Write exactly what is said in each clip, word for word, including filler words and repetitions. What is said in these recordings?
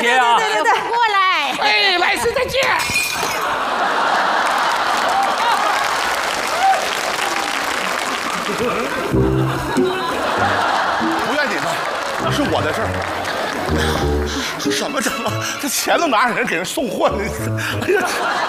鞋啊！ 对对对，过来。 哎，来世再见。不怨你们，是我的事儿。这什么整啊？这钱都拿着，人给人送货呢。哎呀！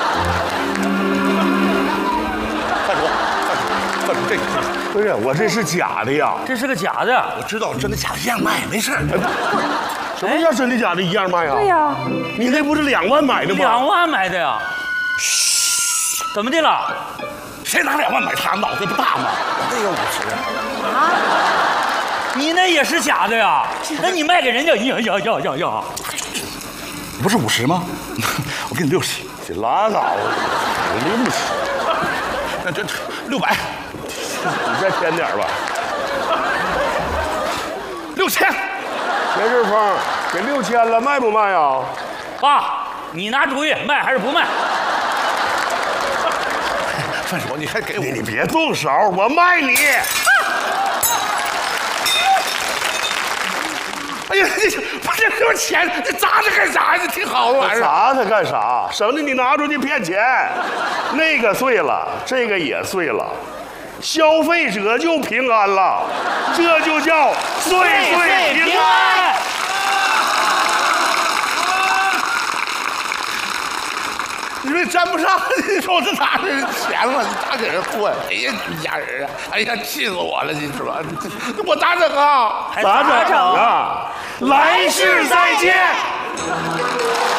范主，范主，范主，这不是我这是假的呀！ 这是个假的， 我知道，真的假的一样卖，没事儿。 什么叫真的假的一样卖啊？ 对呀， 你那不是两万买的吗？ 两万买的呀！嘘，怎么的了？ 谁拿两万买它？脑袋不大吗？我这个五十啊， 你那也是假的呀？那你卖给人家，呀呀呀呀呀！ 不是五十吗？我给你六十， 这拉倒吧，六十， 那这六百， 你再添点吧。 六千。 田世峰，给六千了，卖不卖啊？ 爸，你拿主意，卖还是不卖？ 范叔，你还给我？ 你你别动手，我卖你。 哎呀，这不是这么钱，这砸着干啥呀？这挺好的玩意儿。 砸它干啥？省得你拿出去骗钱。那个碎了，这个也碎了，消费者就平安了，这就叫岁岁平安。 你说沾不上，你说我这哪是钱了？你咋给人货呀？哎呀，你们家人啊！哎呀，气死我了！你是吧？这我咋整啊？ 咋整啊？来世再见。